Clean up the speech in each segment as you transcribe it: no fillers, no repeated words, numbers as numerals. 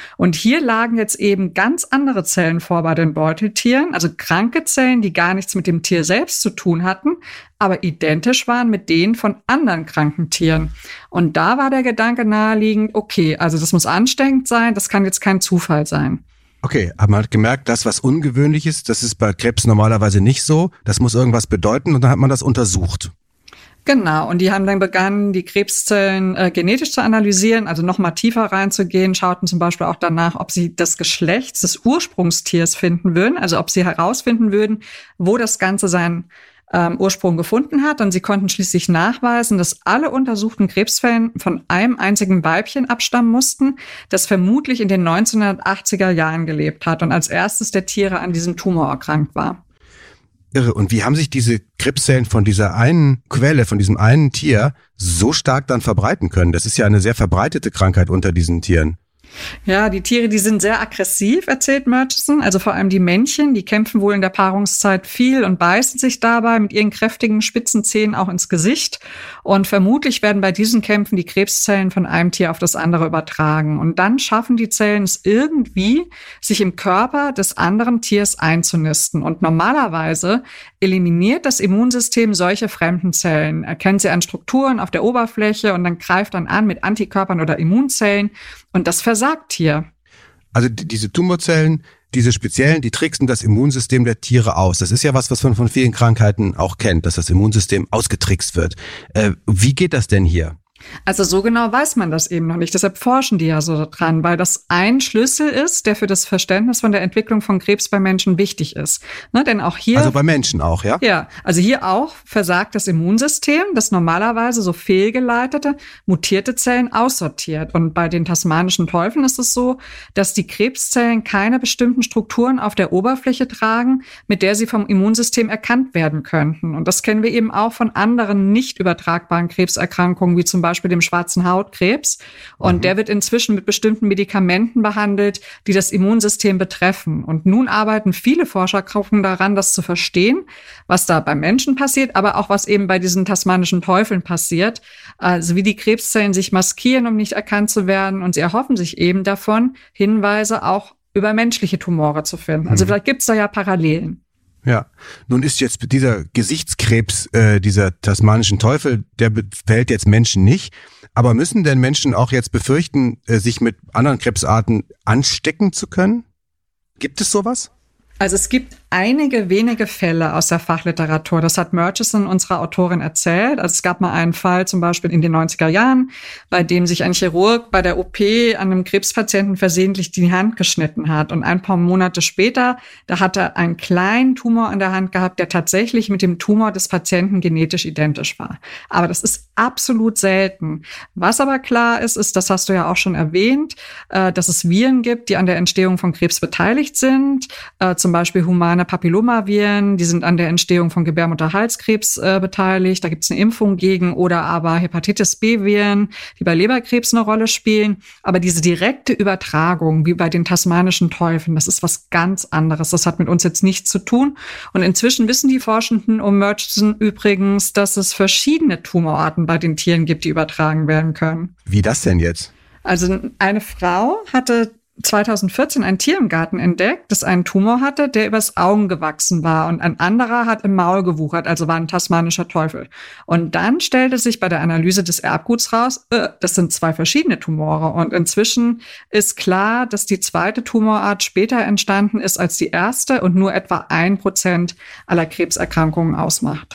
Und hier lagen jetzt eben ganz andere Zellen vor bei den Beuteltieren, also kranke Zellen, die gar nichts mit dem Tier selbst zu tun hatten, aber identisch waren mit denen von anderen kranken Tieren. Und da war der Gedanke naheliegend, okay, also das muss ansteckend sein, das kann jetzt kein Zufall sein. Okay, aber man hat gemerkt, das, was ungewöhnlich ist, das ist bei Krebs normalerweise nicht so. Das muss irgendwas bedeuten und dann hat man das untersucht. Genau, und die haben dann begonnen, die Krebszellen genetisch zu analysieren, also noch mal tiefer reinzugehen, schauten zum Beispiel auch danach, ob sie das Geschlecht des Ursprungstiers finden würden, also ob sie herausfinden würden, wo das Ganze seinen Ursprung gefunden hat. Und sie konnten schließlich nachweisen, dass alle untersuchten Krebsfällen von einem einzigen Weibchen abstammen mussten, das vermutlich in den 1980er Jahren gelebt hat und als erstes der Tiere an diesem Tumor erkrankt war. Irre. Und wie haben sich diese Krebszellen von dieser einen Quelle, von diesem einen Tier so stark dann verbreiten können? Das ist ja eine sehr verbreitete Krankheit unter diesen Tieren. Ja, die Tiere, die sind sehr aggressiv, erzählt Murchison. Also vor allem die Männchen, die kämpfen wohl in der Paarungszeit viel und beißen sich dabei mit ihren kräftigen spitzen Zähnen auch ins Gesicht. Und vermutlich werden bei diesen Kämpfen die Krebszellen von einem Tier auf das andere übertragen. Und dann schaffen die Zellen es irgendwie, sich im Körper des anderen Tiers einzunisten. Und normalerweise eliminiert das Immunsystem solche fremden Zellen, erkennt sie an Strukturen auf der Oberfläche und dann greift dann an mit Antikörpern oder Immunzellen. Und das versagt hier. Also diese Tumorzellen, diese speziellen, die tricksen das Immunsystem der Tiere aus. Das ist ja was man von vielen Krankheiten auch kennt, dass das Immunsystem ausgetrickst wird. Wie geht das denn hier? Also so genau weiß man das eben noch nicht. Deshalb forschen die ja so dran, weil das ein Schlüssel ist, der für das Verständnis von der Entwicklung von Krebs bei Menschen wichtig ist. Ne, denn auch hier. Also bei Menschen auch, ja? Ja, also hier auch versagt das Immunsystem, das normalerweise so fehlgeleitete, mutierte Zellen aussortiert. Und bei den tasmanischen Teufeln ist es so, dass die Krebszellen keine bestimmten Strukturen auf der Oberfläche tragen, mit der sie vom Immunsystem erkannt werden könnten. Und das kennen wir eben auch von anderen nicht übertragbaren Krebserkrankungen, wie zum Beispiel dem schwarzen Hautkrebs. Und der wird inzwischen mit bestimmten Medikamenten behandelt, die das Immunsystem betreffen. Und nun arbeiten viele Forschergruppen daran, das zu verstehen, was da beim Menschen passiert, aber auch was eben bei diesen tasmanischen Teufeln passiert. Also wie die Krebszellen sich maskieren, um nicht erkannt zu werden. Und sie erhoffen sich eben davon, Hinweise auch über menschliche Tumore zu finden. Also vielleicht gibt es da ja Parallelen. Ja, nun ist jetzt dieser Gesichtskrebs, dieser tasmanischen Teufel, der befällt jetzt Menschen nicht. Aber müssen denn Menschen auch jetzt befürchten, sich mit anderen Krebsarten anstecken zu können? Gibt es sowas? Also es gibt einige wenige Fälle aus der Fachliteratur. Das hat Murchison, unsere Autorin, erzählt. Also es gab mal einen Fall zum Beispiel in den 90er Jahren, bei dem sich ein Chirurg bei der OP an einem Krebspatienten versehentlich die Hand geschnitten hat. Und ein paar Monate später, da hat er einen kleinen Tumor an der Hand gehabt, der tatsächlich mit dem Tumor des Patienten genetisch identisch war. Aber das ist absolut selten. Was aber klar ist, das hast du ja auch schon erwähnt, dass es Viren gibt, die an der Entstehung von Krebs beteiligt sind. Zum Beispiel humane Papillomaviren, die sind an der Entstehung von Gebärmutterhalskrebs beteiligt. Da gibt es eine Impfung gegen, oder aber Hepatitis-B-Viren, die bei Leberkrebs eine Rolle spielen. Aber diese direkte Übertragung, wie bei den tasmanischen Teufeln, das ist was ganz anderes. Das hat mit uns jetzt nichts zu tun. Und inzwischen wissen die Forschenden um Murchison übrigens, dass es verschiedene Tumorarten bei den Tieren gibt, die übertragen werden können. Wie das denn jetzt? Also eine Frau hatte 2014 ein Tier im Garten entdeckt, das einen Tumor hatte, der übers Augen gewachsen war, und ein anderer hat im Maul gewuchert, also war ein tasmanischer Teufel. Und dann stellte sich bei der Analyse des Erbguts raus, das sind zwei verschiedene Tumore. Und inzwischen ist klar, dass die zweite Tumorart später entstanden ist als die erste und nur etwa 1% aller Krebserkrankungen ausmacht.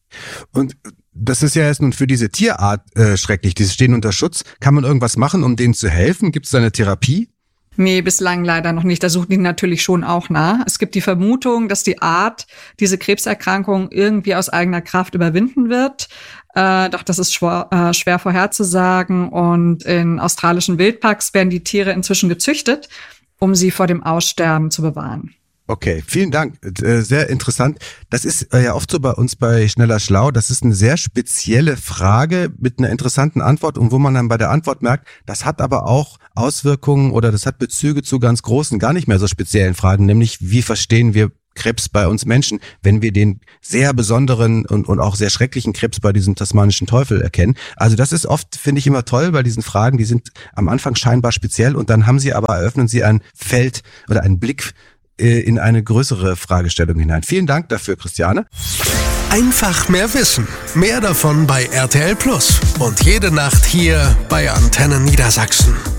Und das ist ja jetzt nun für diese Tierart schrecklich. Die stehen unter Schutz. Kann man irgendwas machen, um denen zu helfen? Gibt es da eine Therapie? Nee, bislang leider noch nicht. Da suchen die natürlich schon auch nach. Es gibt die Vermutung, dass die Art diese Krebserkrankung irgendwie aus eigener Kraft überwinden wird. Doch das ist schwer vorherzusagen. Und in australischen Wildparks werden die Tiere inzwischen gezüchtet, um sie vor dem Aussterben zu bewahren. Okay, vielen Dank. Sehr interessant. Das ist ja oft so bei uns bei Schneller Schlau. Das ist eine sehr spezielle Frage mit einer interessanten Antwort, und wo man dann bei der Antwort merkt, das hat aber auch Auswirkungen oder das hat Bezüge zu ganz großen, gar nicht mehr so speziellen Fragen, nämlich wie verstehen wir Krebs bei uns Menschen, wenn wir den sehr besonderen und auch sehr schrecklichen Krebs bei diesem tasmanischen Teufel erkennen. Also das ist oft, finde ich immer toll, bei diesen Fragen, die sind am Anfang scheinbar speziell und dann eröffnen sie ein Feld oder einen Blick in eine größere Fragestellung hinein. Vielen Dank dafür, Christiane. Einfach mehr wissen. Mehr davon bei RTL Plus. Und jede Nacht hier bei Antenne Niedersachsen.